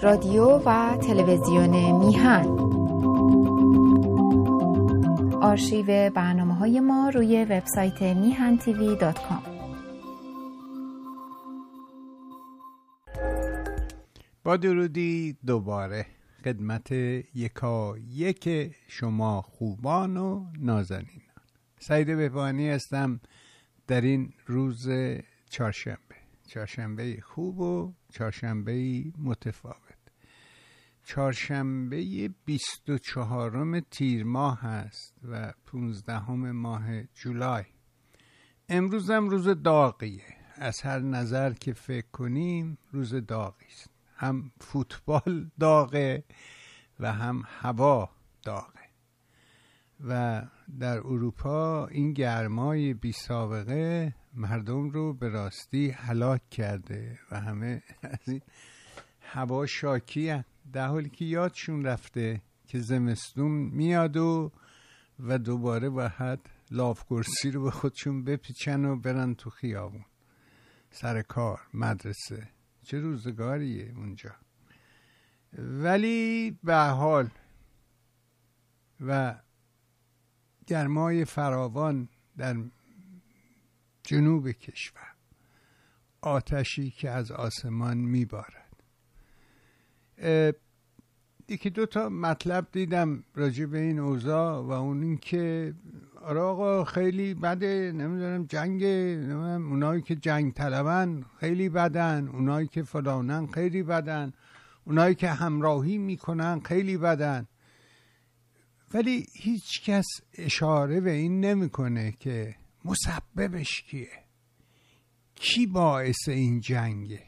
رادیو و تلویزیون میهن. آرشیو برنامه‌های ما روی وبسایت mihantv.com. با درودی دوباره خدمت یکایک شما خوبان و نازنینان. سعید بهبانی هستم در این روز چهارشنبه خوب و چهارشنبه متفاوت. چهارشنبه 24 تیر ماه هست و 15 ماه جولای. امروز هم روز داغیه. از هر نظر که فکر کنیم روز داغی است. هم فوتبال داغه و هم هوا داغه و در اروپا این گرمای بی سابقه مردم رو به راستی هلاک کرده و همه از این هوا شاکی هست، در حالی که یادشون رفته که زمستون میاد و دوباره باید لاف کرسی رو به خودشون بپیچن و برن تو خیابون سر کار مدرسه. چه روزگاریه اونجا. ولی به حال و گرمای فراوان در جنوب کشور، آتشی که از آسمان میبارد. یکی دو تا مطلب دیدم راجع به این اوضاع و اون این که آقا خیلی بده، نمیدونم جنگ، نمیدونم اونایی که جنگ طلبن خیلی بدن، اونایی که فلانن خیلی بدن، اونایی که همراهی میکنن خیلی بدن. ولی هیچ کس اشاره به این نمیکنه که مسببش کیه، کی باعث این جنگه.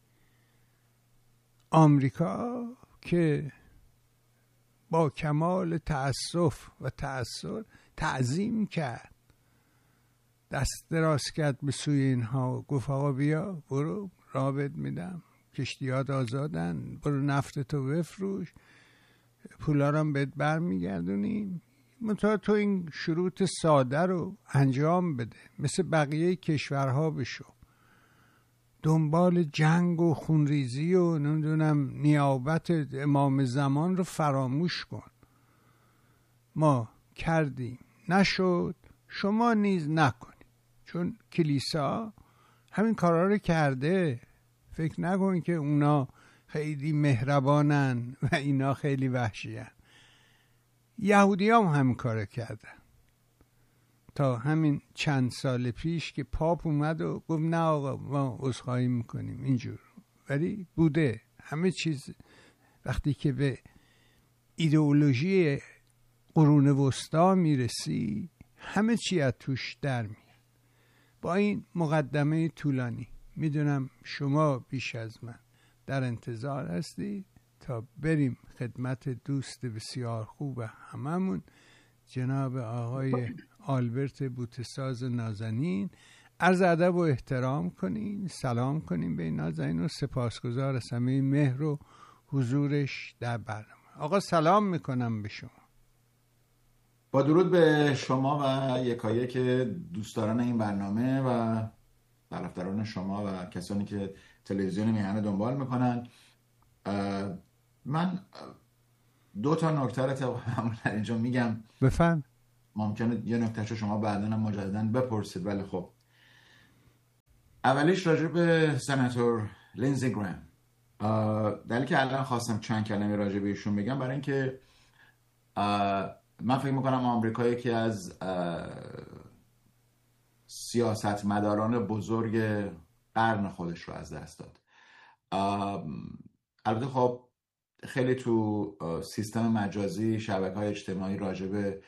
آمریکا که با کمال تأسف و تأثیر تعظیم کرد، دست دراز کرد به سوی اینها، گفت آقا بیا برو رابط میدم، کشتیات آزادن، برو نفتتو بفروش، پولا رو بهت برمیگردونیم، منتها تو این شروط ساده رو انجام بده، مثل بقیه کشورها بشو، دنبال جنگ و خونریزی و نمیدونم نیابت امام زمان رو فراموش کن. ما کردیم نشد، شما نیز نکنید، چون کلیسا همین کارا رو کرده. فکر نکن که اونا خیلی مهربانن و اینا خیلی وحشی هن. یهودی هم همین کار کردن تا همین چند سال پیش که پاپ اومد و گفت نه آقا ما عذرخواهی میکنیم اینجور. ولی بوده همه چیز. وقتی که به ایدئولوژی قرون وسطا میرسی همه چی از توش در میاد. با این مقدمه طولانی میدونم شما بیش از من در انتظار هستی تا بریم خدمت دوست بسیار خوب هممون، جناب آقای آلبرت بوتساز نازنین. عرض ادب و احترام کنین، سلام کنین به نازنین و سپاسگزار از همه مهر و حضورش در برنامه. آقا سلام میکنم به شما. با درود به شما و یکایک دوستداران این برنامه و طرفداران شما و کسانی که تلویزیون میهن دنبال میکنن. من دو تا نکته رو در اینجا میگم، بفهم. ممکنه یه نکتهشو شما بعداً هم مجدداً بپرسید، ولی خب اولیش راجع به سناتور لینزی گرام. دلیلی که الان خواستم چند کلمه راجع به ایشون بگم برای اینکه من فکر میکنم آمریکا یکی از سیاستمداران بزرگ قرن خودش رو از دست داد. البته خب خیلی تو سیستم مجازی، شبکه‌های اجتماعی راجع به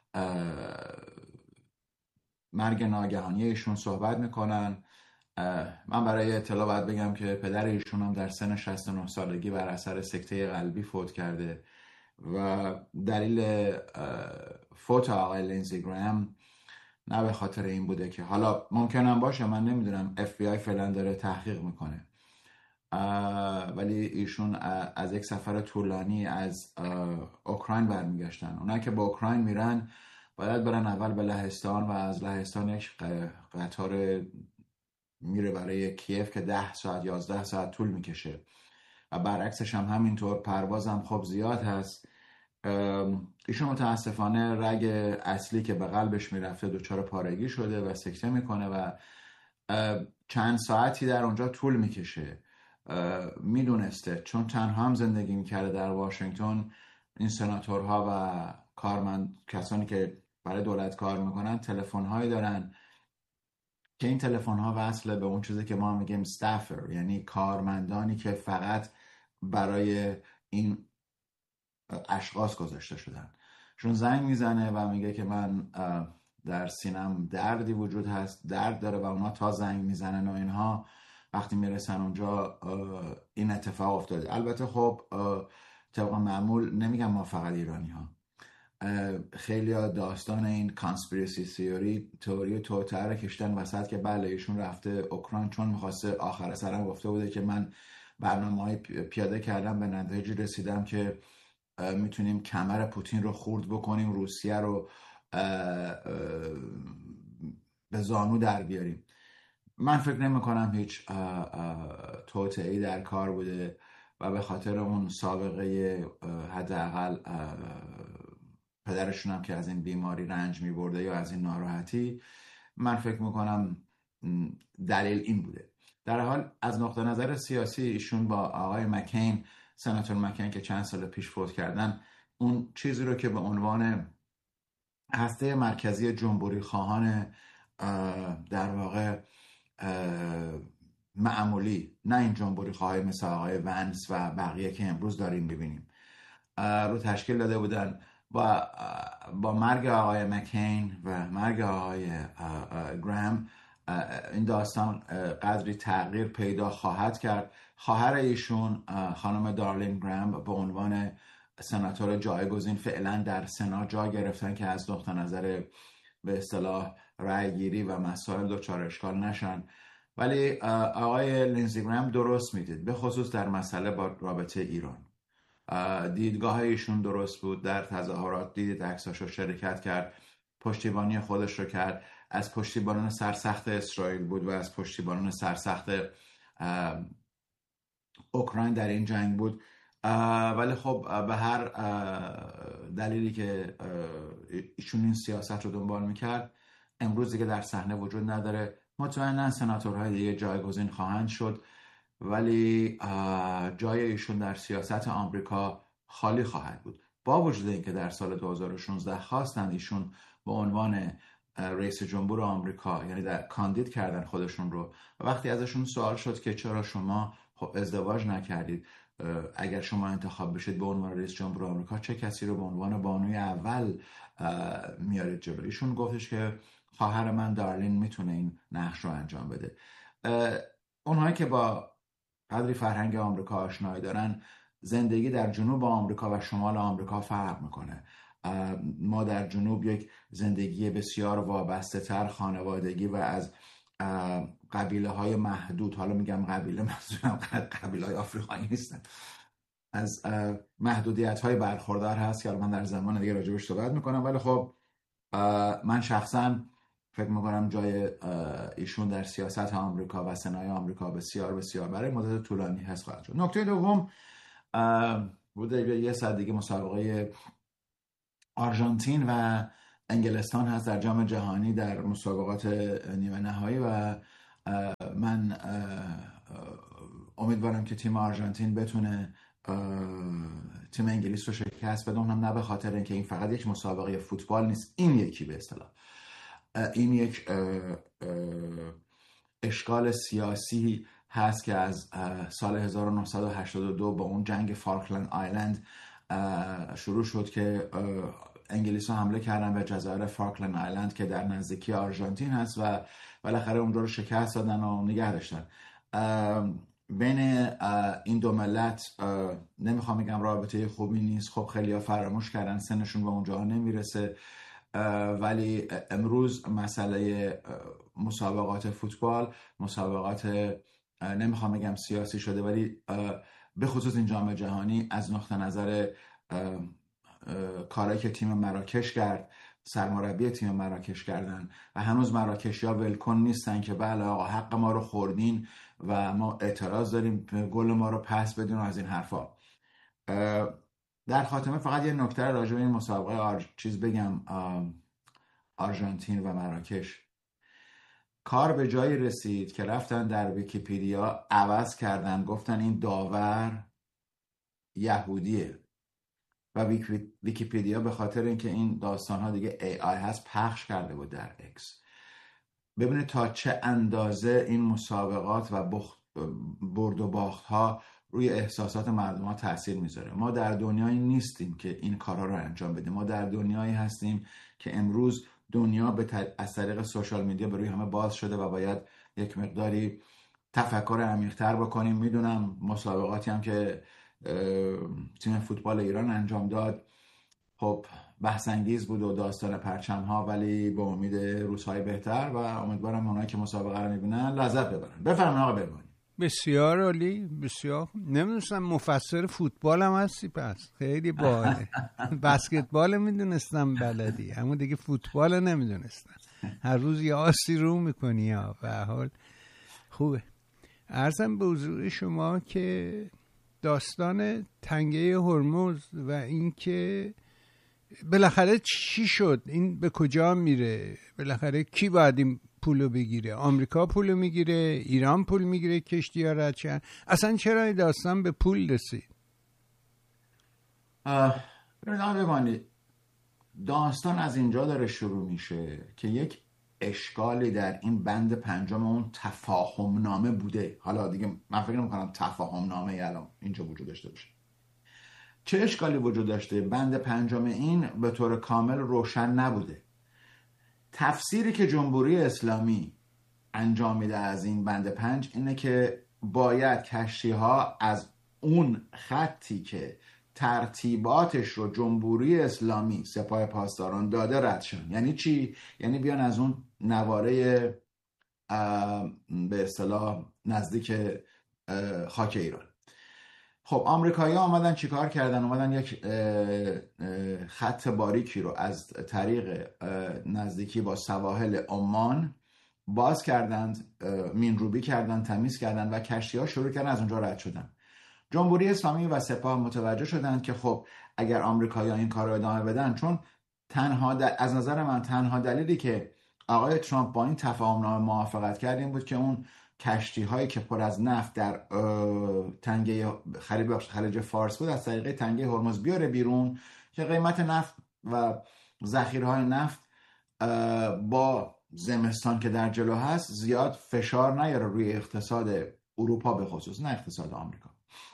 مرگ ناگهانی ایشون صحبت میکنن. من برای اطلاع باید بگم که پدر ایشون هم در سن 69 سالگی بر اثر سکته قلبی فوت کرده و دلیل فوت آقای لینزی گرام نه به خاطر این بوده که، حالا ممکنم باشه، من نمیدونم، FBI فعلا داره تحقیق میکنه، ولی ایشون از یک سفر طولانی از اوکراین برمیگشتن. اونایی که با اوکراین میرن باید برن اول به لهستان و از لهستان یک قطار میره برای کیف که 10 ساعت 11 ساعت طول میکشه و برعکسش هم همینطور، پروازم خب زیاد هست. ایشون متاسفانه رگ اصلی که به قلبش میرفته دچار پارگی شده و سکته میکنه و چند ساعتی در اونجا طول میکشه. میدونسته چون تنها هم زندگی میکرده در واشنگتن، این سناتورها و کسانی که برای دولت کار میکنن تلفن هایی دارن که این تلفن ها وصله به اون چیزی که ما میگیم استافر، یعنی کارمندانی که فقط برای این اشخاص گذاشته شدن. چون زنگ میزنه و میگه که من در سینم دردی وجود هست، درد داره، و اونا تا زنگ میزنن و اینها وقتی میرسن اونجا این اتفاق افتاده. البته خب طبق معمول نمیگم ما فقط ایرانی ها، خیلی داستان این کانسپیرسی تئوری توتر رو کشتن وسط که بله ایشون رفته اوکراین چون میخواسته، آخر سرم گفته بوده که من برنامه‌های پیاده کردم، به نتایجی رسیدم که میتونیم کمر پوتین رو خورد بکنیم، روسیه رو به زانو در بیاریم. من فکر نمی کنم هیچ توطئه‌ای در کار بوده و به خاطر اون سابقه حداقل پدرشون هم که از این بیماری رنج می برده یا از این ناراحتی، من فکر می کنم دلیل این بوده. در حال از نقطه نظر سیاسی ایشون با آقای مکین، سناتور مکین که چند سال پیش فوت کردن، اون چیزی رو که به عنوان هسته مرکزی جمهوری خواهان در واقع معمولی، نه این جمهوری خواهی مثل آقای ونس و بقیه که امروز داریم ببینیم، رو تشکیل داده بودن. با مرگ آقای مکین و مرگ آقای گرام این داستان قدری تغییر پیدا خواهد کرد. خواهر ایشون خانم دارلین گرام به عنوان سناتور جایگزین فعلا در سنا جا گرفتن که از نقطه نظر به اصطلاح رأی گیری و مسائل دچار اشکال نشن. ولی آقای لینزی گرام درست میدید، به خصوص در مسئله با رابطه ایران. دیدگاه ایشون درست بود، در تظاهرات دیدید عکساشو شرکت کرد، پشتیبانی خودش رو کرد، از پشتیبانان سرسخت اسرائیل بود و از پشتیبانان سرسخت اوکراین در این جنگ بود. ولی خب به هر دلیلی که ایشون این سیاست رو دنبال میکرد، امروز دیگه در صحنه وجود نداره. مطمئنا سناتورهای دیگه جایگزین خواهند شد، ولی جای ایشون در سیاست آمریکا خالی خواهد بود. با وجود اینکه در سال 2016 خواستند ایشون به عنوان رئیس جمهور آمریکا، یعنی در کاندید کردن خودشون رو، و وقتی ازشون سوال شد که چرا شما خب ازدواج نکردید، اگر شما انتخاب بشید به عنوان رئیس جمهور آمریکا چه کسی رو به عنوان بانوی اول میارید جلو، ایشون گفتش که خواهر من دارلین میتونه این نقش رو انجام بده. اونهایی که با قدری فرهنگ آمریکا آشنایی دارن، زندگی در جنوب آمریکا و شمال آمریکا فرق میکنه. ما در جنوب یک زندگی بسیار وابسته تر، خانوادگی و از قبیله های محدود، حالا میگم قبیله، منظورم قبیله های آفریقایی نیستن، از محدودیت های برخوردار هست که من در زمان دیگه راجبش صحبت میکنم. ولی خب من شخصا فکر میکنم جای ایشون در سیاست آمریکا و سنای آمریکا بسیار بسیار برای مدت طولانی هست خواهد شد. نکته دوم بوده یه ساعت دیگه مسابقه آرژانتین و انگلستان هست در جام جهانی در مسابقات نیمه نهایی و من امیدوارم که تیم آرژانتین بتونه تیم انگلیس رو شکست بده. اونم نه به خاطر اینکه این فقط یک مسابقه فوتبال نیست، این یکی به اصطلاح این یک اشکال سیاسی هست که از سال 1982 با اون جنگ فالکلند آیلند شروع شد که انگلیس ها حمله کردن به جزایر فالکلند آیلند که در نزدیکی آرژانتین هست و بالاخره اونجا رو شکست دادن و نگه داشتن. بین این دو ملت نمیخوام بگم رابطه خوبی نیست، خب خیلی ها فراموش کردن، سنشون به اونجا نمیرسه، ولی امروز مسئله مسابقات فوتبال، مسابقات نمیخوام بگم سیاسی شده، ولی به خصوص این جام جهانی از نقطه نظر کاری که تیم مراکش کرد سرمربی تیم مراکش کردن و هنوز مراکشی‌ها ولکن نیستن که بله آقا حق ما رو خوردین و ما اعتراض داریم، گل ما رو پس بدین و از این حرفا. در خاتمه فقط یه نکته راجع به این مسابقه بگم. آرژانتین و مراکش کار به جایی رسید که رفتن در ویکی‌پدیا عوض کردن، گفتن این داور یهودیه و ویکی‌پدیا به خاطر اینکه این داستان‌ها دیگه AI هست پخش کرده بود در اکس. ببینید تا چه اندازه این مسابقات و برد و باخت‌ها روی احساسات مردم ها تأثیر میذاره. ما در دنیایی نیستیم که این کارها رو انجام بدیم. ما در دنیایی هستیم که امروز دنیا از طریق سوشال میدیا به روی همه باز شده و باید یک مقداری تفکر عمیق‌تر بکنیم. میدونم مسابقاتی هم که تیم فوتبال ایران انجام داد خب بحث انگیز بود و داستان پرچم ها، ولی به امید روزهای بهتر و امیدوارم اونایی که مسابقه رو میبینن لذت ببرن. بفرمایید آقا برمانی. بسیار عالی، بسیار. نمیدونستم مفسر فوتبال هم هستی، پس خیلی باحاله. بسکتبال میدونستم بلدی، اما دیگه فوتبال نمیدونستم. هر روز یه آسی رو میکنی ها. به حال خوبه. عرضم به حضور شما که داستان تنگه هرمز و اینکه بالاخره چی شد، این به کجا میره، بالاخره کی باید این پولو بگیره؟ آمریکا پولو میگیره، ایران پول میگیره، کشتی ها رد شن؟ اصلا چرا این داستان به پول رسید؟ ببینید داستان از اینجا داره شروع میشه که یک اشکالی در این بند پنجم اون تفاهم نامه بوده. حالا دیگه من فکر نمی‌کنم تفاهم نامه الان اینجا وجود داشته باشه. چه اشکالی وجود داشته؟ بند پنجم این به طور کامل روشن نبوده. تفسیری که جمهوری اسلامی انجام میده از این بند 5 اینه که باید کشتی ها از اون خطی که ترتیباتش رو جمهوری اسلامی سپاه پاسداران داده رد شن. یعنی چی؟ یعنی بیان از اون نواره به اصطلاح نزدیک خاک ایران. خب آمریکایی ها آمدن چیکار کردن؟ آمدن یک خط باریکی رو از طریق نزدیکی با سواحل عمان باز کردند، مینروبی کردند، تمیز کردند و کشتی ها شروع کردن از اونجا رد شدن. جمهوری اسلامی و سپاه متوجه شدند که خب اگر آمریکایی ها این کار رو ادامه بدن، چون از نظر من تنها دلیلی که آقای ترامپ با این تفاهمنامه موافقت کرد این بود که اون کشتی هایی که پر از نفت در تنگه خلیج فارس بود از طریق تنگه هرمز بیاره بیرون که قیمت نفت و ذخیره های نفت با زمستان که در جلو هست زیاد فشار نیاره روی اقتصاد اروپا به خصوص، نه اقتصاد آمریکا.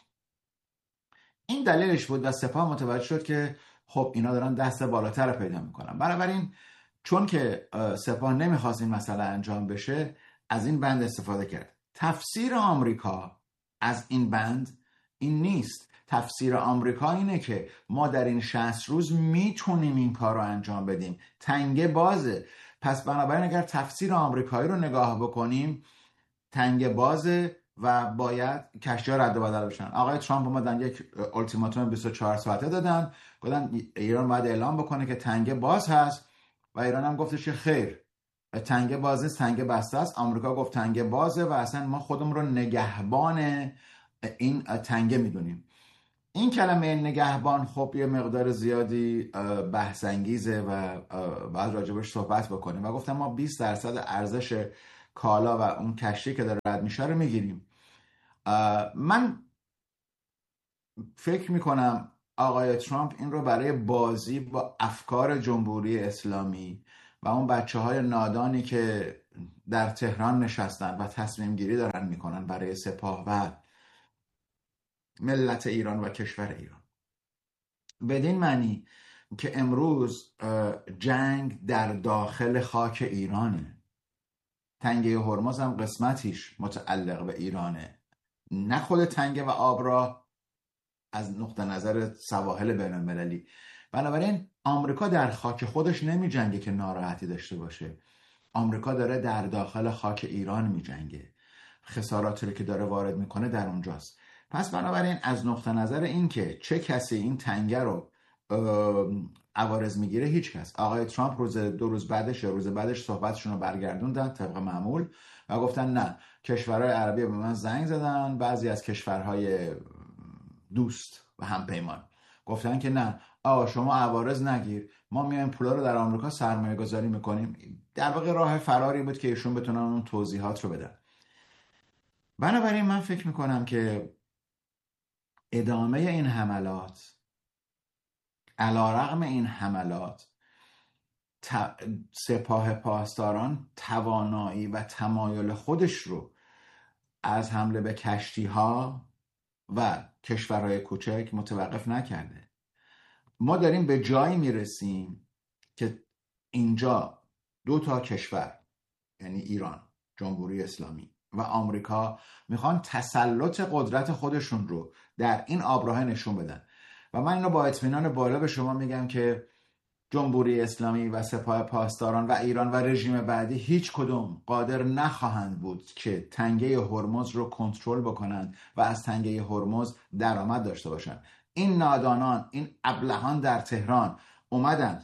این دلیلش بود و سپاه متوجه شد که خب اینا دارن دست بالاتر پیدا میکنن. بنابراین چون که سپاه نمیخواست این مسئله انجام بشه از این بند استفاده کرد. تفسیر آمریکا از این بند این نیست. تفسیر آمریکا اینه که ما در این 60 روز میتونیم این کار رو انجام بدیم، تنگه بازه. پس بنابراین اگر تفسیر آمریکایی رو نگاه بکنیم تنگه بازه و باید کشتی ها رد و بدل بشن. آقای ترامپ اومدن یک التیماتوم 24 ساعته دادن، گفتن ایران باید اعلام بکنه که تنگه باز هست و ایران هم گفتش که خیر، تنگه باز نیست، تنگه بسته است. آمریکا گفت تنگه بازه و اصلا ما خودمون رو نگهبان این تنگه میدونیم. این کلمه نگهبان خب یه مقدار زیادی بحث انگیزه و باید راجبش صحبت بکنیم و گفتم ما 20% ارزش کالا و اون کشتی که داره رد میشه رو میگیریم. من فکر میکنم آقای ترامپ این رو برای بازی با افکار جمهوری اسلامی و اون بچه های نادانی که در تهران نشستن و تصمیم گیری دارن میکنن برای سپاه و ملت ایران و کشور ایران، بدین معنی که امروز جنگ در داخل خاک ایرانه. تنگه هرمز هم قسمتیش متعلق به ایرانه، نه خود تنگه و آبراه از نقطه نظر سواحل بین المللی. بنابراین آمریکا در خاک خودش نمی جنگه که ناراحتی داشته باشه. آمریکا داره در داخل خاک ایران می جنگه، خساراتی که داره وارد میکنه در اونجاست. پس بنابراین از نقطه نظر این که چه کسی این تنگه رو عوارض میگیره؟ هیچ کس. آقای ترامپ دو روز بعدش صحبتشون رو برگردوندن طبق معمول و گفتن نه، کشورهای عربی به من زنگ زدن، بعضی از کشورهای دوست و همپیمان گفتن که نه آقا شما عوارض نگیر، ما میایم پولا رو در آمریکا سرمایه گذاری میکنیم. در واقع راه فراری بود که ایشون بتونن اون توضیحات رو بدن. بنابراین من فکر میکنم که ادامه این حملات، علیرغم این حملات، سپاه پاسداران توانایی و تمایل خودش رو از حمله به کشتی ها و کشورهای کوچک متوقف نکرده. ما داریم به جایی میرسیم که اینجا 2 کشور، یعنی ایران، جمهوری اسلامی و آمریکا، میخوان تسلط قدرت خودشون رو در این آبراهه نشون بدن. و من اینو با اطمینان بالا به شما میگم که جمهوری اسلامی و سپاه پاسداران و ایران و رژیم بعدی هیچ کدوم قادر نخواهند بود که تنگه هرمز رو کنترل بکنند و از تنگه هرمز درآمد داشته باشند. این نادانان، این ابلهان در تهران اومدن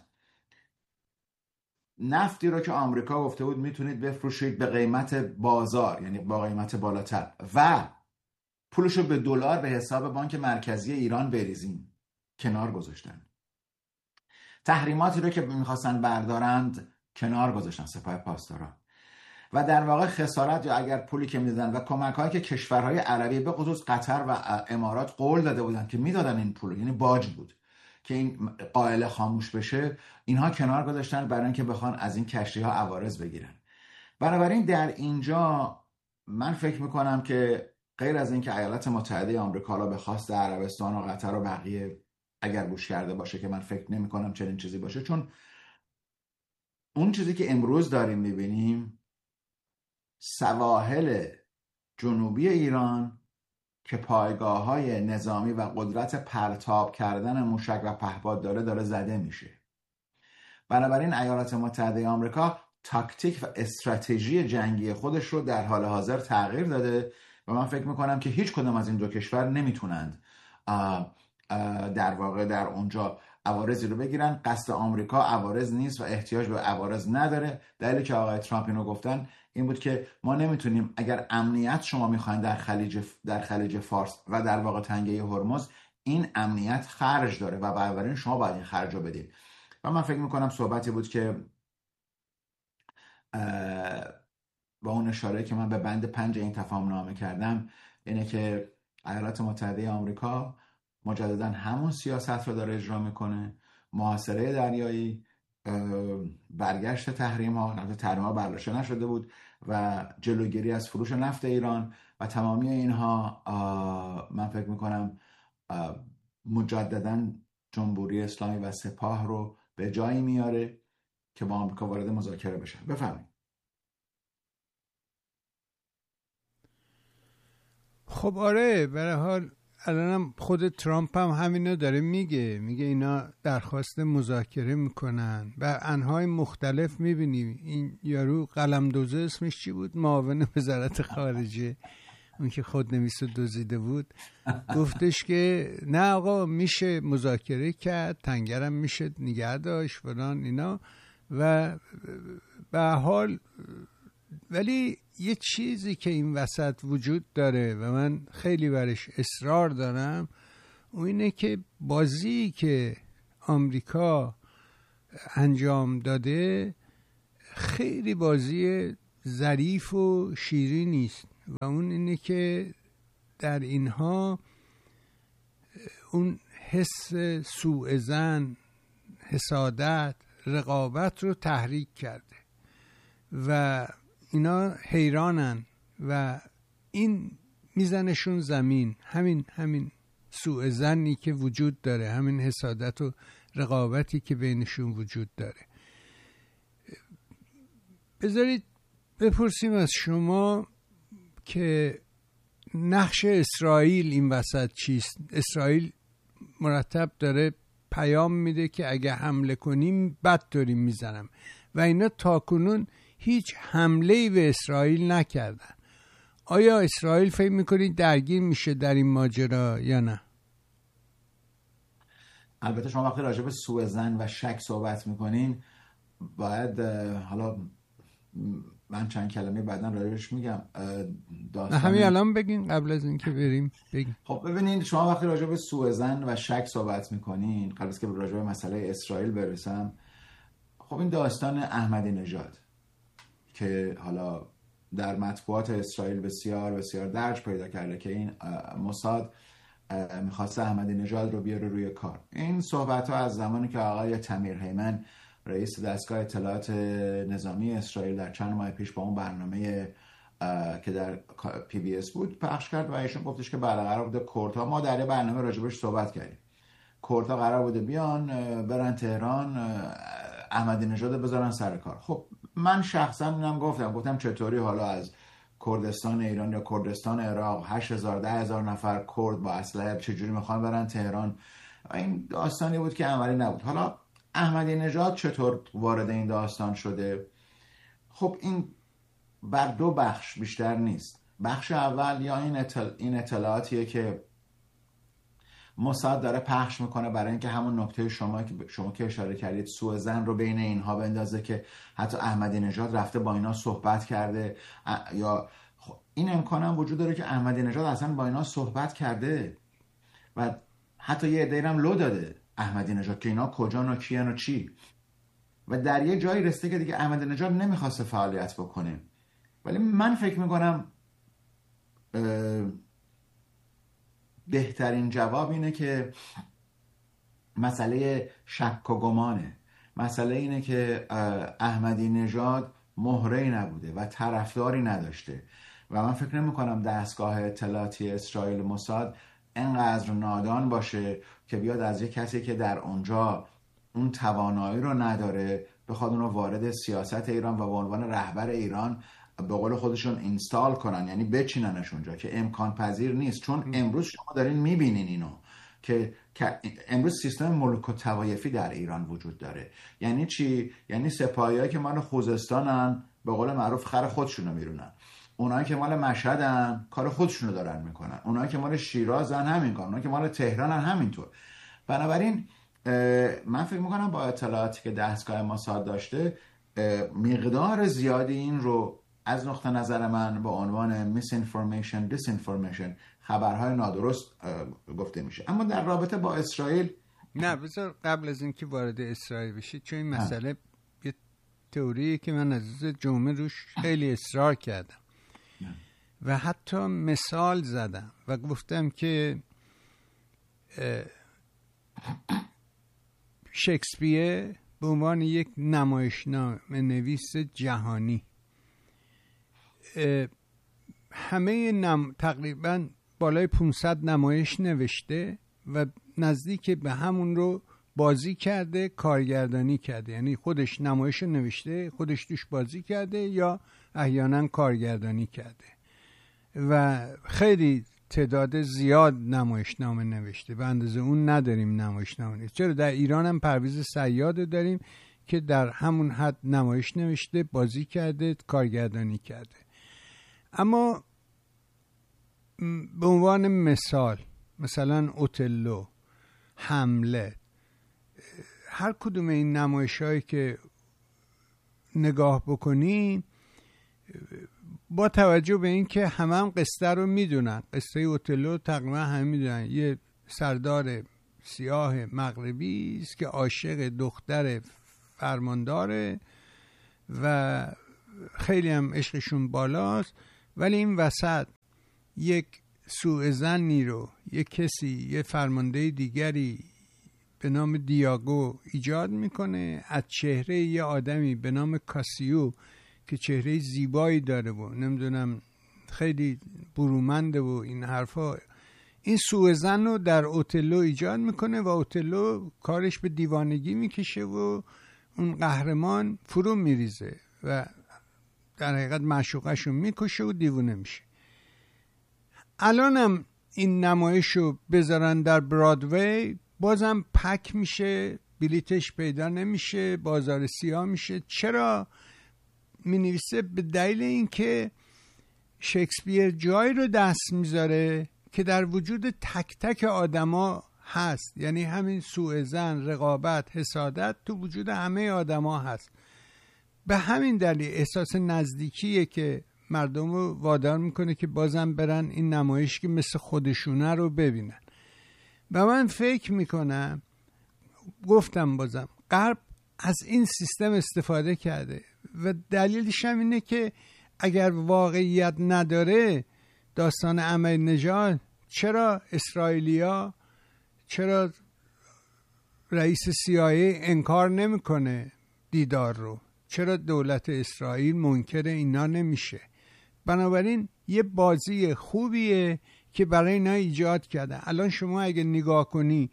نفتی رو که آمریکا گفته بود میتونید بفروشید به قیمت بازار، یعنی با قیمت بالاتر، و پولشو به دلار به حساب بانک مرکزی ایران بریزیم، کنار گذاشتن. تحریماتی رو که میخواستن بردارند کنار گذاشتن سپاه پاسداران. و در واقع خسارت، یا اگر پولی که میدادن و کمک‌هایی که کشورهای عربی به خصوص قطر و امارات قول داده بودن که میدادن این پول، یعنی باج بود که این قائله خاموش بشه، اینها کنار گذاشتن برای اینکه بخوان از این کشتی‌ها عوارض بگیرن. بنابراین در اینجا من فکر میکنم که غیر از اینکه ایالات متحده آمریکا به خواست عربستان و قطر و بقیه اگر گوش کرده باشه، که من فکر نمی کنم چنین چیزی باشه، چون اون چیزی که امروز داریم میبینیم سواحل جنوبی ایران که پایگاه‌های نظامی و قدرت پرتاب کردن موشک و پهپاد داره زده میشه. بنابراین ایالات متحده آمریکا تاکتیک و استراتژی جنگی خودش رو در حال حاضر تغییر داده و من فکر میکنم که هیچ کدوم از این 2 کشور نمیتونند در واقع در اونجا عوارضی رو بگیرن. قصد آمریکا عوارض نیست و احتیاج به عوارض نداره. دلیلی که آقای ترامپ اینو گفتن این بود که ما نمیتونیم، اگر امنیت شما میخواین در خلیج فارس و در واقع تنگه هرمز، این امنیت خرج داره و بنابراین شما باید این خرج رو بدید. و من فکر میکنم صحبتی بود که با اون اشاره که من به بند 5 این تفاهم نامه کردم، اینه که ایالات متحده آمریکا مجددا همون سیاست رو داره اجرا میکنه، محاصره دریایی، برگشت تحریم ها برداشته نشده بود و جلوگیری از فروش نفت ایران و تمامی اینها من فکر میکنم مجددا جمهوری اسلامی و سپاه رو به جایی میاره که با آمریکا وارد مذاکره بشن. بفهمید. خب آره، به هر حال الانم خود ترامپ هم همینو داره میگه اینا درخواست مذاکره میکنن و انهای مختلف. میبینیم این یارو قلمدوزه اسمش چی بود، معاون وزارت خارجه، اون که خود نویس دزدیده بود، گفتش که نه آقا میشه مذاکره کرد، تنگرم میشه نگه داشت فلان اینا. و به حال ولی یه چیزی که این وسط وجود داره و من خیلی برش اصرار دارم، اون اینه که بازی که آمریکا انجام داده خیلی بازی ظریف و شیرین نیست و اون اینه که در اینها اون حس سوء ظن، حسادت، رقابت رو تحریک کرده و اینا حیرانن و این میزنشون زمین. همین سوء ظنی که وجود داره، همین حسادت و رقابتی که بینشون وجود داره. بذارید بپرسیم از شما که نقش اسرائیل این وسط چیست؟ اسرائیل مرتب داره پیام میده که اگه حمله کنیم بد داریم میزنم و اینا تاکنون هیچ حمله‌ای به اسرائیل نکردن. آیا اسرائیل فکر میکنید درگیر میشه در این ماجرا یا نه؟ البته شما وقتی راجع به سوء ظن و شک صحبت میکنین باید حالا من چند کلمه بعداً راجعش میگم داستان همین الان بگین قبل از اینکه بریم بگین. خب ببینید شما وقتی راجع به سوء ظن و شک صحبت میکنین، قبل از که راجع به مسئله اسرائیل برسم، خب این داستان احمدی نژاد که حالا در مطبوعات اسرائیل بسیار بسیار درج پیدا کرده که این موساد میخواسته احمدی نژاد رو بیاره روی کار. این صحبت ها از زمانی که آقای تمیر هیمن رئیس دستگاه اطلاعات نظامی اسرائیل در چند ماه پیش با اون برنامه که در PBS بود پخش کرد و ایشون گفتش که بله قرار بوده کردها، ما در یه برنامه راجبش صحبت کردیم، کردها قرار بوده بیان برن تهران احمدی نژاد بذارن سر کار. خب من شخصا اینم گفتم چطوری حالا از کردستان ایران یا کردستان عراق 8,000 10,000 نفر کرد با اسلحه چجوری میخوان برن تهران؟ این داستانی بود که عملی نبود. حالا احمدی نژاد چطور وارد این داستان شده؟ خب این بر دو بخش بیشتر نیست. بخش اول یا این اطلاعاتیه که موساد داره پخش میکنه برای اینکه همون نکته شما که اشاره کردید سوء ظن رو بین اینها بندازه که حتی احمدی نژاد رفته با اینا صحبت کرده، یا این امکان هم وجود داره که احمدی نژاد اصلا با اینا صحبت کرده و حتی یه عده‌ای هم لو داده احمدی نژاد که اینا کجان و کیان و چی، و در یه جایی رسیده که دیگه احمدی نژاد نمیخواسته فعالیت بکنه. ولی من فکر میکنم بهترین جواب اینه که مسئله شک و گمانه. مسئله اینه که احمدی نژاد مهره‌ای نبوده و طرفداری نداشته و من فکر نمی کنم دستگاه اطلاعاتی اسرائیل موساد انقدر نادان باشه که بیاد از یک کسی که در اونجا اون توانایی رو نداره بخواد اون رو وارد سیاست ایران و به عنوان رهبر ایران به قول خودشون اینستال کنن، یعنی بچیننش اونجا، که امکان پذیر نیست. چون امروز شما دارین میبینین اینو که امروز سیستم ملوک و طوایفی در ایران وجود داره. یعنی چی؟ یعنی سپاهیایی که مال خوزستانن به قول معروف خر خودشونو میرونن، اونایی که مال مشهدن کار خودشونو دارن میکنن، اونایی که مال شیرازن همین کار، اونایی که مال تهرانن همینطور. بنابراین من فکر میکنم با اطلاعاتی که دستگاه موساد داشته مقدار زیادی این رو از نقطه نظر من به عنوان misinformation, disinformation، خبرهای نادرست گفته میشه. اما در رابطه با اسرائیل نه، بذار قبل از اینکه وارد اسرائیل بشید، چون این مسئله یه تئوریه که من از جمعه روش خیلی اصرار کردم و حتی مثال زدم و گفتم که شکسپیر به عنوان یک نمایشنامه نویس جهانی همه تقریبا بالای 500 نمایش نوشته و نزدیک به همون رو بازی کرده، کارگردانی کرده. یعنی خودش نمایش نوشته، خودش توش بازی کرده یا احیانا کارگردانی کرده و خیلی تعداد زیاد نمایشنامه نوشته. به اندازه اون نداریم نمایشنامه. چرا در ایران هم پرویز صیاد داریم که در همون حد نمایش نوشته، بازی کرده، کارگردانی کرده. اما به عنوان مثلا اوتلو، حمله، هر کدوم این نمایش‌هایی که نگاه بکنین با توجه به این که هم قصه رو میدونن، قصه اوتلو تقریبا همه میدونن، یه سردار سیاه مغربی است که عاشق دختر فرمانداره و خیلی هم عشقشون بالاست، ولی این وسط یک سوء ظنی رو یک کسی، یه فرمانده دیگری به نام دیاگو ایجاد میکنه از چهره یه آدمی به نام کاسیو که چهره زیبایی داره و نمیدونم خیلی برومنده و این حرفا. این سوء ظن رو در اوتلو ایجاد میکنه و اوتلو کارش به دیوانگی میکشه و اون قهرمان فرو میریزه و در حقیقت معشوقش رو میکشه و دیوانه میشه. الانم این نمایش رو بذارن در برادوی بازم پک میشه، بلیتش پیدا نمیشه، بازار سیاه میشه. چرا؟ می نویسه به دلیل اینکه شکسپیر جایی رو دست میذاره که در وجود تک تک آدما هست، یعنی همین سوء ظن، رقابت، حسادت تو وجود همه آدما هست. به همین دلیل احساس نزدیکیه که مردم رو وادار میکنه که بازم برن این نمایش که مثل خودشونه رو ببینن. و من فکر میکنم، گفتم بازم، غرب از این سیستم استفاده کرده و دلیلش هم اینه که اگر واقعیت نداره داستان احمدی‌نژاد، چرا اسرائیلیا، چرا رئیس CIA انکار نمیکنه دیدار رو؟ چرا دولت اسرائیل منکر اینا نمیشه؟ بنابراین یه بازی خوبیه که برای اینا ایجاد کردن. الان شما اگه نگاه کنی،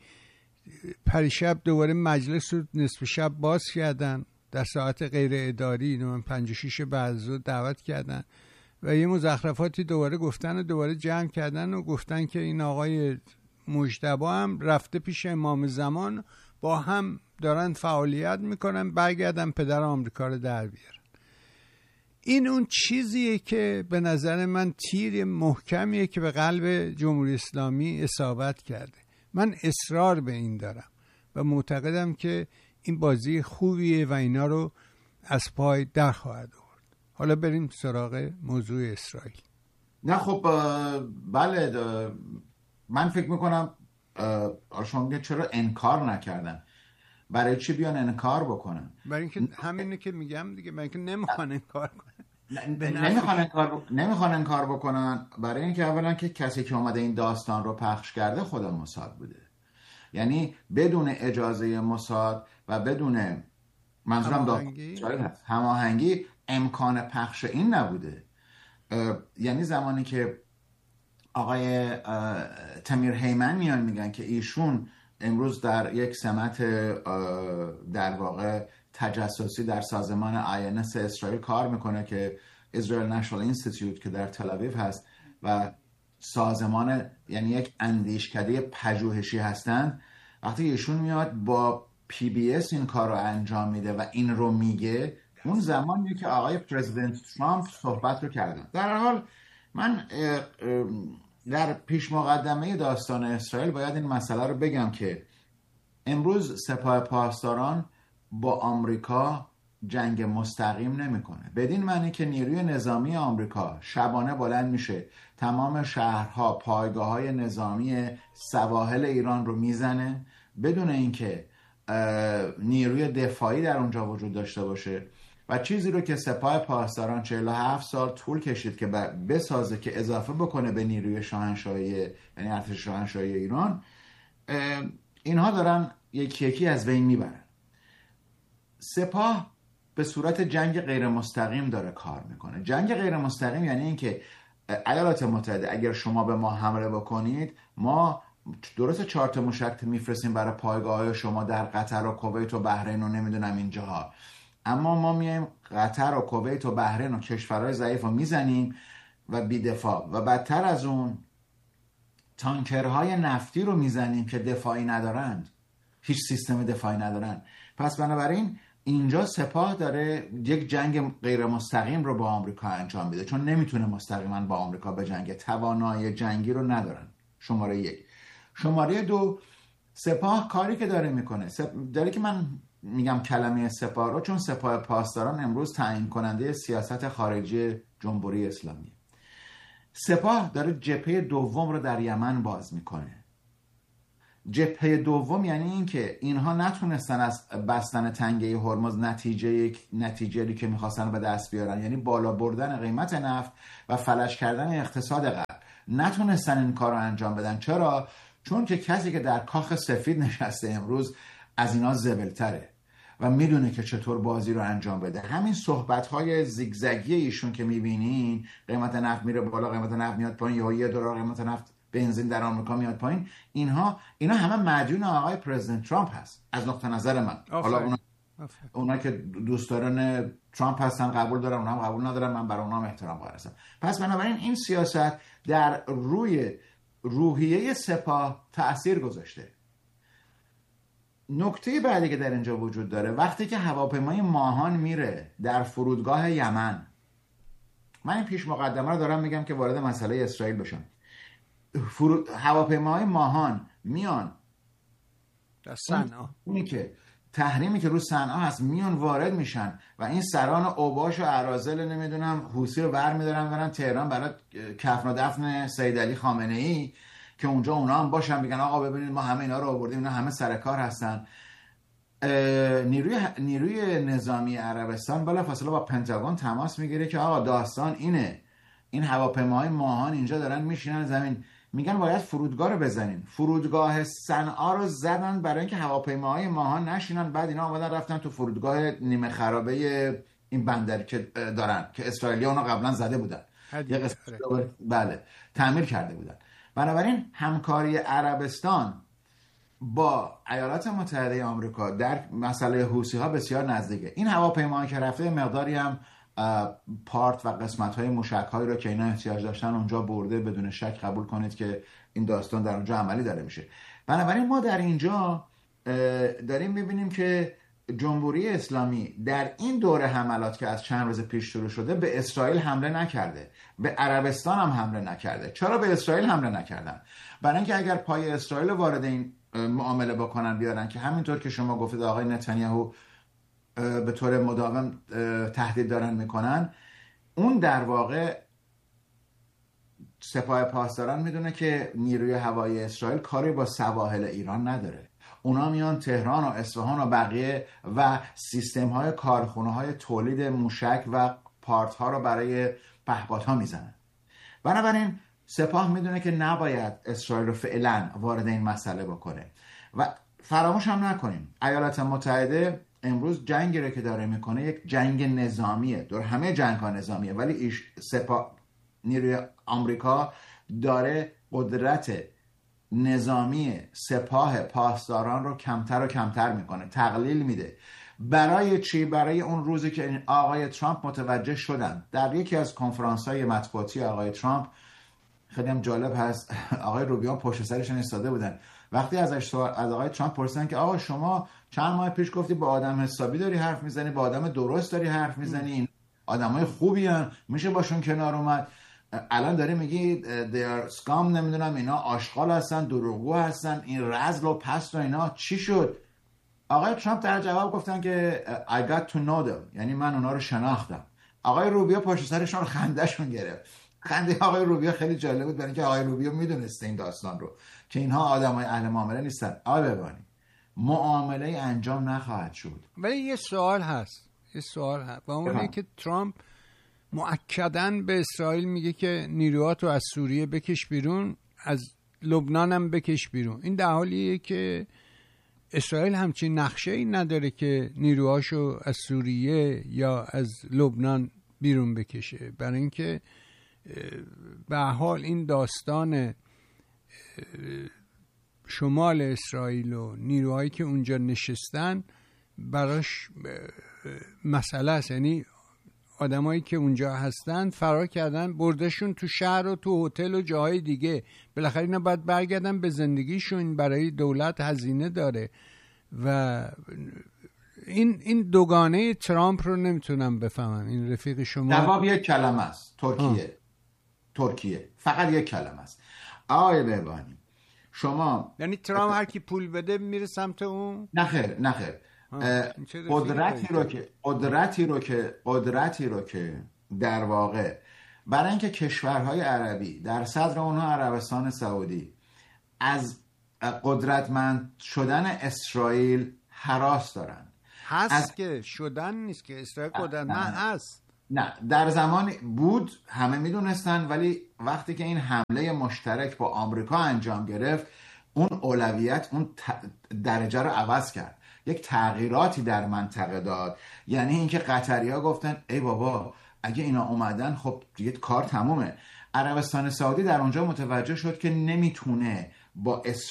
پریشب دوباره مجلس رو نصف شب باز کردن در ساعت غیر اداری، 5-6 بعد از ظهر دعوت کردن و یه مزخرفاتی دوباره گفتن و دوباره جمع کردن و گفتن که این آقای مجتبی هم رفته پیش امام زمان، با هم دارن فعالیت میکنن، برگردن پدر آمریکا رو در بیارن. این اون چیزیه که به نظر من تیر محکمیه که به قلب جمهوری اسلامی اصابت کرده. من اصرار به این دارم و معتقدم که این بازی خوبیه و اینا رو از پای در خواهد آورد. حالا بریم سراغ موضوع اسرائیل. نه خب بله، من فکر میکنم شما میگه چرا انکار نکردن؟ برای چی بیان انکار بکنن؟ برای اینکه همینه که میگم دیگه، برای اینکه نمیخوان انکار کنن. نمیخوان انکار بکنن. برای اینکه اولا که کسی که اومده این داستان رو پخش کرده خود موساد بوده، یعنی بدون اجازه موساد و بدون منظورم هماهنگی امکان پخش این نبوده. یعنی زمانی که آقای تمیر هیمن میان میگن که ایشون امروز در یک سمت در واقع تجسسی در سازمان INS اسرائیل کار میکنه که Israel National Institute که در تل آویو هست و سازمان، یعنی یک اندیشکده پژوهشی هستند، وقتی ایشون میاد با PBS این کار رو انجام میده و این رو میگه، اون زمانیه که آقای پرزیدنت ترامپ صحبت رو کردن. در هر حال من در پیش مقدمه داستان اسرائیل باید این مسئله رو بگم که امروز سپاه پاسداران با آمریکا جنگ مستقیم نمیکنه، بدین معنی که نیروی نظامی آمریکا شبانه بلند میشه تمام شهرها، پایگاه‌های نظامی سواحل ایران رو میزنه بدون اینکه نیروی دفاعی در اونجا وجود داشته باشه و چیزی رو که سپاه پاسداران 47 سال طول کشید که بسازه که اضافه بکنه به نیروی شاهنشاهی، یعنی ارتش شاهنشاهی ایران، اینها دارن یکی یکی از بین میبرن. سپاه به صورت جنگ غیر مستقیم داره کار میکنه. جنگ غیر مستقیم یعنی اینکه ایالات متحده اگر شما به ما حمله بکنید، ما درست 4 موشک میفرستیم برای پایگاه شما در قطر و کویت و بحرین و نمیدونم اینجاها، اما ما میایم قطر و کویت و بحرین و کشورهای ضعیف رو میزنیم و بی‌دفاع، و بدتر از اون تانکرهای نفتی رو میزنیم که دفاعی ندارند، هیچ سیستم دفاعی ندارن. پس بنابراین اینجا سپاه داره یک جنگ غیر مستقیم رو با آمریکا انجام میده، چون نمیتونه مستقیما با آمریکا بجنگه، توانایی جنگی رو ندارن. شماره 1. شماره 2، سپاه کاری که داره میکنه، داره که من میگم کلمه سپاه رو چون سپاه پاسداران امروز تعیین کننده سیاست خارجی جمهوری اسلامی. سپاه داره جبهه دوم رو در یمن باز میکنه. جبهه دوم یعنی این که اینها نتونستن از بستن تنگه هرمز نتیجه‌ای که میخواستن به دست بیارن، یعنی بالا بردن قیمت نفت و فلج کردن اقتصاد غرب، نتونستن این کار رو انجام بدن. چرا؟ چون که کسی که در کاخ سفید نشسته امروز از اینا زبلتره و میدونه که چطور بازی رو انجام بده. همین صحبت‌های زیگزگی ایشون که میبینین، قیمت نفت میره بالا، قیمت نفت میاد پایین، یا $1 قیمت نفت بنزین در آمریکا میاد پایین، اینا همه مدیون آقای پرزیدنت ترامپ هست از نقطه نظر من. حالا اونا که دوستداران ترامپ هستن قبول دارن، اونا هم قبول ندارن، من برای اونا احترام قائل هستم. پس بنابراین این سیاست در روی روحیه سپاه تأثیر گذاشته. نکته بعدی که در اینجا وجود داره، وقتی که هواپیمای ماهان میره در فرودگاه یمن، من این پیش مقدمه رو دارم میگم که وارد مسئله اسرائیل بشم. هواپیماهای ماهان میان در صنعا اونی که تحریمی که رو صنعا هست میان وارد میشن و این سران اوباش و اراذل نمیدونم حوثی رو برمیدارن برن تهران برای کفن و دفن سید علی خامنه ای که اونجا اونا هم باشن بگن آقا ببینید ما همه اینا رو آوردیم، اینا همه سر کار هستن. نیروی نظامی عربستان بلافاصله با پنتاگون تماس میگیره که آقا داستان اینه، این هواپیماهای ماهان اینجا دارن میشینن زمین، میگن باید فرودگاه رو بزنین. فرودگاه صنعا رو زدن برای اینکه هواپیماهای ماهان نشینن. بعد اینا اومدن رفتن تو فرودگاه نیمه خرابه این بندر که دارن که اسرائیلی‌ها اونو قبلا زده بودن، یه قسمت بله تعمیر کرده بودن. بنابراین همکاری عربستان با ایالات متحده آمریکا در مسئله حوثی‌ها بسیار نزدیکه. این هواپیما که رفته مقداری هم پارت و قسمت‌های موشک‌هایی رو که اینا احتیاج داشتن اونجا برده، بدون شک قبول کنید که این داستان در اونجا عملی داره میشه. بنابراین ما در اینجا داریم می‌بینیم که جمهوری اسلامی در این دوره حملات که از چند روز پیش شروع شده به اسرائیل حمله نکرده، به عربستان هم حمله نکرده. چرا به اسرائیل حمله نکردن؟ برای اینکه اگر پای اسرائیل وارد این معامله بکنن بیارن که همینطور که شما گفتید آقای نتانیاهو به طور مداوم تهدید دارن میکنن، اون در واقع سپاه پاسداران میدونه که نیروی هوایی اسرائیل کاری با سواحل ایران نداره. اونا میان تهران و اصفهان و بقیه و سیستم های کارخونه های تولید موشک و پارت ها رو برای پهپادها میزنن. بنابراین سپاه میدونه که نباید اسرائیل رو فعلا وارد این مسئله بکنه. و فراموش هم نکنیم ایالات متحده امروز جنگی رو که داره میکنه یک جنگ نظامیه. دور همه جنگ ها نظامیه، ولی نیروی آمریکا داره قدرت نظامی سپاه پاسداران رو کمتر و کمتر میکنه، تقلیل میده. برای چی؟ برای اون روزی که آقای ترامپ متوجه شدن. در یکی از کنفرانس‌های مطبوعاتی آقای ترامپ خیلی هم جالب هست، آقای روبیو پشت سرشون ایستاده بودن. وقتی از آقای ترامپ پرسیدن که آقا شما چند ماه پیش گفتی با آدم حسابی داری حرف میزنی، با آدم درست داری حرف میزنی، این آدمای خوبی هن، میشه باشون کنار اومد، الان داری میگی they are scum، نمیدونم اینا آشغال هستن، دروغگو هستن، این رذل و پست و اینا، چی شد؟ آقای ترامپ در جواب گفتن که I got to know them، یعنی من اونا رو شناختم. آقای روبیو پشت سرشون خندهشون گرفت. خنده آقای روبیو خیلی جالب بود، برای اینکه آقای روبیو میدونسته این داستان رو که اینها آدمای اهل معامله نیستن. آقای ببانی معامله انجام نخواهد شد. ولی یه سوال هست و اونه که ترامپ مؤکداً به اسرائیل میگه که نیروهاتو از سوریه بکش بیرون، از لبنان هم بکش بیرون. این در حالیه که اسرائیل همچین نقشه‌ای نداره که نیروهاشو از سوریه یا از لبنان بیرون بکشه. برای اینکه به حال این داستان شمال اسرائیل و نیروهایی که اونجا نشستن براش مسئله است. یعنی آدمایی که اونجا هستن فرار کردن، بردشون تو شهر و تو هتل و جاهای دیگه، بالاخره اینا باید برگردن به زندگیشون. برای دولت هزینه داره و این دوگانه ترامپ رو نمیتونم بفهمم. این رفیق شما جواب یک کلمه است، ترکیه فقط یک کلمه است. آقای بهبانی شما یعنی ترامپ هر کی پول بده میره سمت اون؟ نخیر. قدرتی رو که در واقع برای اینکه کشورهای عربی در صدر اونها عربستان سعودی از قدرتمند شدن اسرائیل هراس دارن. هست که شدن نیست که اسرائیل قدرتمند هست. نه در زمان بود همه میدونستن، ولی وقتی که این حمله مشترک با آمریکا انجام گرفت اون اولویت اون درجه رو عوض کرد، یک تغییراتی در منطقه داد. یعنی اینکه قطری‌ها گفتن ای بابا اگه اینا اومدن خب دیگه کار تمومه. عربستان سعودی در اونجا متوجه شد که نمیتونه با